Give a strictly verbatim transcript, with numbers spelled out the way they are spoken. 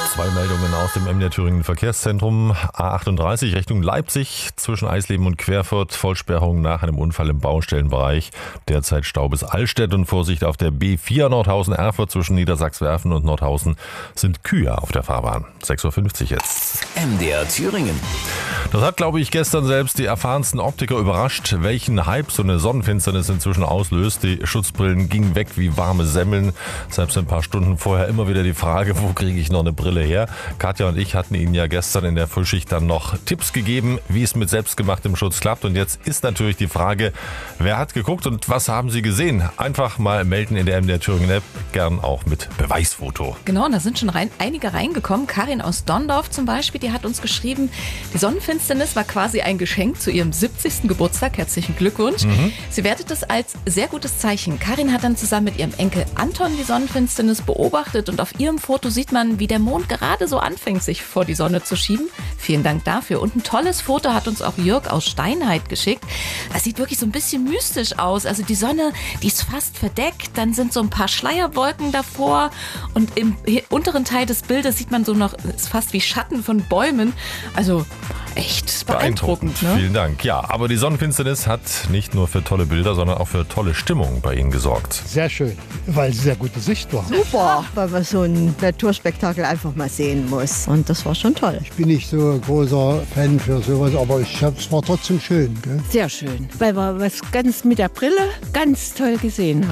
Zwei Meldungen aus dem M D R Thüringen Verkehrszentrum. A achtunddreißig Richtung Leipzig zwischen Eisleben und Querfurt. Vollsperrung nach einem Unfall im Baustellenbereich. Derzeit Stau bis Allstedt und Vorsicht auf der B vier Nordhausen-Erfurt zwischen Niedersachswerfen und Nordhausen sind Kühe auf der Fahrbahn. sechs Uhr fünfzig jetzt. M D R Thüringen. Das hat, glaube ich, gestern selbst die erfahrensten Optiker überrascht, welchen Hype so eine Sonnenfinsternis inzwischen auslöst. Die Schutzbrillen gingen weg wie warme Semmeln. Selbst ein paar Stunden vorher immer wieder die Frage, wo kriege ich noch eine Brille her? Katja und ich hatten Ihnen ja gestern in der Frühschicht dann noch Tipps gegeben, wie es mit selbstgemachtem Schutz klappt. Und jetzt ist natürlich die Frage, wer hat geguckt und was haben Sie gesehen? Einfach mal melden in der M D R Thüringen App, gern auch mit Beweisfoto. Genau, und da sind schon rein, einige reingekommen. Karin aus Donndorf zum Beispiel, die hat uns geschrieben, die Sonnenfinsternis war quasi ein Geschenk zu ihrem siebzigsten Geburtstag. Herzlichen Glückwunsch. Mhm. Sie wertet es als sehr gutes Zeichen. Karin hat dann zusammen mit ihrem Enkel Anton die Sonnenfinsternis beobachtet und auf ihrem Foto sieht man, wie der Mond gerade so anfängt, sich vor die Sonne zu schieben. Vielen Dank dafür. Und ein tolles Foto hat uns auch Jörg aus Steinheit geschickt. Das sieht wirklich so ein bisschen mystisch aus. Also die Sonne, die ist fast verdeckt. Dann sind so ein paar Schleierwolken davor. Und im unteren Teil des Bildes sieht man so noch, ist fast wie Schatten von Bäumen. Also echt beeindruckend. beeindruckend ne? Vielen Dank. Ja, aber die Sonnenfinsternis hat nicht nur für tolle Bilder, sondern auch für tolle Stimmung bei Ihnen gesorgt. Sehr schön, weil sehr gute Sicht war. Super, weil man so ein Naturspektakel einfach mal sehen muss. Und das war schon toll. Ich bin nicht so ein großer Fan für sowas, aber ich hab, es war trotzdem schön. Gell? Sehr schön, weil wir was ganz mit der Brille ganz toll gesehen haben.